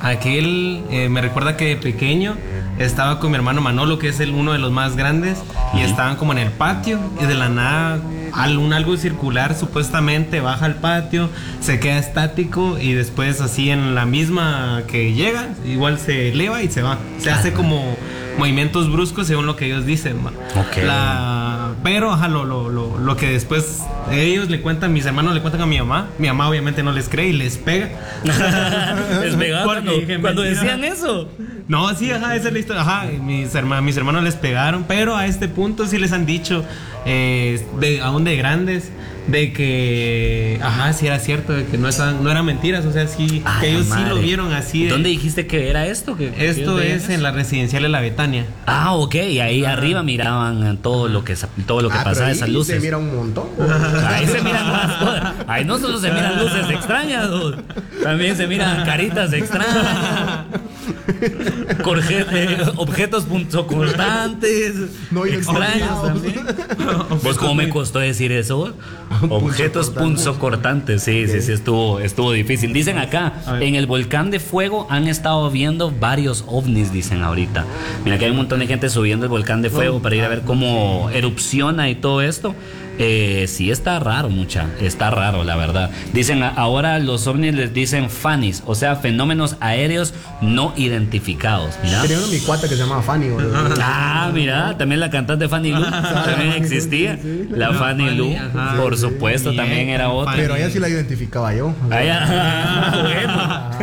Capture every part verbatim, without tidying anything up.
Aquel eh, me recuerda que de pequeño estaba con mi hermano Manolo, que es el uno de los más grandes, uh-huh. y estaban como en el patio y de la nada al, un algo circular supuestamente baja al patio, se queda estático y después así en la misma que llega igual se eleva y se va, se uh-huh. hace como movimientos bruscos según lo que ellos dicen. Okay. La, pero ajá, lo, lo, lo, lo que después ellos le cuentan, mis hermanos le cuentan a mi mamá, mi mamá obviamente no les cree y les pega. Les pegaba cuando, cuando decían eso. No, sí, ajá, esa es la historia. Ajá, mis hermanos, mis hermanos les pegaron, pero a este punto sí les han dicho, eh, de, aún de grandes, de que, ajá, sí era cierto, de que no, estaban, no eran mentiras, o sea, sí, Ay, que ellos madre. sí lo vieron así. De, ¿dónde dijiste que era esto? Que, esto que es en la residencial de la Betania. Ah, ok, y ahí ah. arriba miraban todo lo que, todo lo que ah, pasaba de esas luces. Ahí se mira un montón. Ahí se miran más. Ahí no solo se miran luces extrañas, también se miran caritas extrañas. Corjete, objetos punzocortantes, no, extraños también. ¿Vos cómo me costó decir eso? Objetos punzocortantes, sí, sí, sí, estuvo, estuvo difícil. Dicen acá, en el volcán de fuego han estado viendo varios ovnis, dicen ahorita. Mira que hay un montón de gente subiendo el volcán de fuego para ir a ver cómo erupciona y todo esto. Eh, sí está raro, mucha, está raro, la verdad. Dicen, ahora los ovnis les dicen Fannies, o sea, fenómenos aéreos no identificados. Mira. Tenía mi cuata que se llamaba Fanny, boludo. Ah, mira, también la cantante Fanny Lu también existía. Sí, sí, sí. La Fanny Lu, ajá, por supuesto, sí, también era otra. Pero ella sí la identificaba yo. A ella, ah,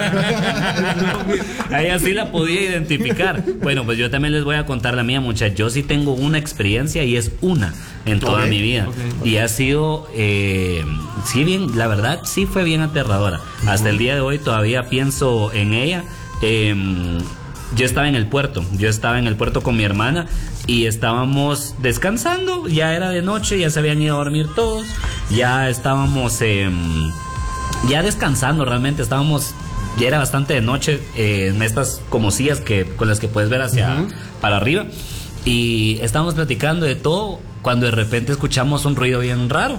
bueno. A ella sí la podía identificar. Bueno, pues yo también les voy a contar la mía, muchachos. Yo sí tengo una experiencia y es una en toda okay. mi vida. Okay, okay. Y ha sido, eh, sí, bien, la verdad, sí fue bien aterradora. Uh-huh. Hasta el día de hoy todavía pienso en ella. Eh, yo estaba en el puerto, yo estaba en el puerto con mi hermana y estábamos descansando. Ya era de noche, ya se habían ido a dormir todos. Ya estábamos, eh, ya descansando realmente. Estábamos, ya era bastante de noche, eh, en estas como sillas que, con las que puedes ver hacia, uh-huh. para arriba. Y estábamos platicando de todo cuando de repente escuchamos un ruido bien raro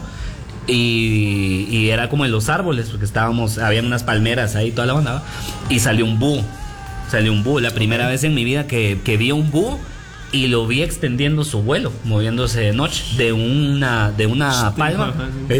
y, y era como en los árboles, porque estábamos, habían unas palmeras ahí, toda la banda, y salió un búho, salió un búho, la primera vez en mi vida que, que vi un búho y lo vi extendiendo su vuelo, moviéndose de noche, de una, de una palma.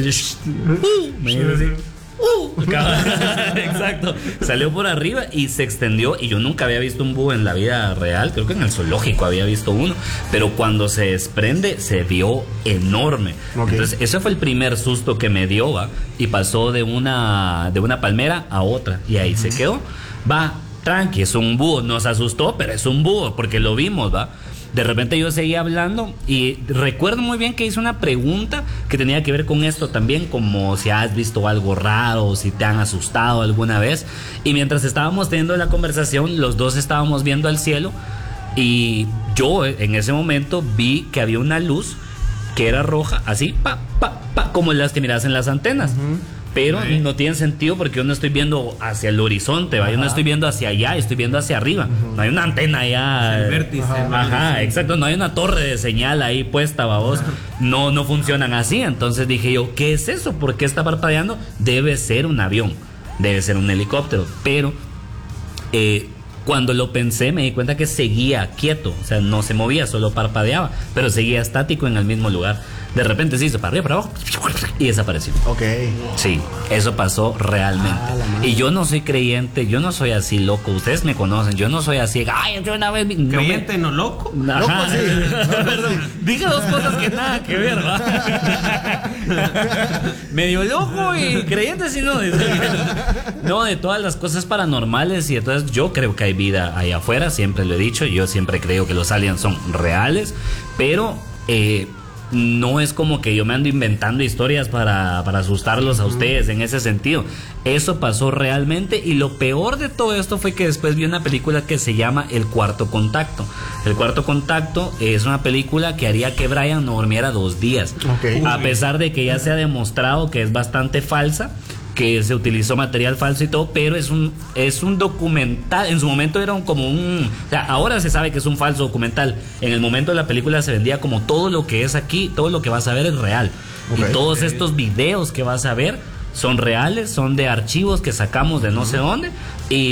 Uh, exacto, salió por arriba y se extendió. Y yo nunca había visto un búho en la vida real. Creo que en el zoológico había visto uno, pero cuando se desprende se vio enorme. Okay. Entonces ese fue el primer susto que me dio, ¿va? Y pasó de una, de una palmera a otra y ahí uh-huh. se quedó. Va, tranqui, es un búho. Nos asustó, pero es un búho porque lo vimos, ¿va? De repente yo seguía hablando y recuerdo muy bien que hice una pregunta que tenía que ver con esto también, como si has visto algo raro, si te han asustado alguna vez. Y mientras estábamos teniendo la conversación, los dos estábamos viendo al cielo y yo en ese momento vi que había una luz que era roja, así, pa, pa, pa, como las que miras en las antenas. Uh-huh. Pero sí. no tiene sentido porque yo no estoy viendo hacia el horizonte, ¿va? Yo no estoy viendo hacia allá, estoy viendo hacia arriba. Uh-huh. No hay una antena allá. El vértice. Ajá, ajá, exacto. No hay una torre de señal ahí puesta, ¿va vos? No, no funcionan así. Entonces dije yo, ¿qué es eso? ¿Por qué está parpadeando? Debe ser un avión, debe ser un helicóptero. Pero eh, cuando lo pensé me di cuenta que seguía quieto, o sea, no se movía, solo parpadeaba, pero seguía estático en el mismo lugar. De repente se hizo para arriba, para abajo y desapareció. Ok. Sí, eso pasó realmente. Ah, y yo no soy creyente, yo no soy así loco. Ustedes me conocen, yo no soy así. Ay, yo una vez. No ¿Creyente, me... no loco? Ajá. Loco, sí. No, perdón. Dije dos cosas que nada que ver, ¿va? Medio loco y creyente, si no. No, de todas las cosas paranormales y entonces yo creo que hay vida allá afuera, siempre lo he dicho. Yo siempre creo que los aliens son reales, pero. Eh, No es como que yo me ando inventando historias para, para asustarlos a ustedes en ese sentido. Eso pasó realmente y lo peor de todo esto fue que después vi una película que se llama El Cuarto Contacto. El Cuarto Contacto es una película que haría que Brian no durmiera dos días. Okay. A pesar de que ya se ha demostrado que es bastante falsa, que se utilizó material falso y todo, pero es un es un documental. En su momento era un, como un, o sea, ahora se sabe que es un falso documental. En el momento de la película se vendía como todo lo que es aquí, todo lo que vas a ver es real. Okay. Y todos estos videos que vas a ver son reales, son de archivos que sacamos de no sé dónde,